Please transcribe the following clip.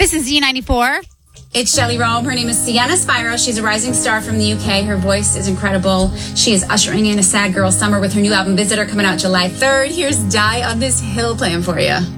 This is Z94. It's Shelley Rome. Her name is Sienna Spiro. She's a rising star from the UK. Her voice is incredible. She is ushering in a sad girl summer with her new album Visitor coming out July 3rd. Here's Die on This Hill playing for you.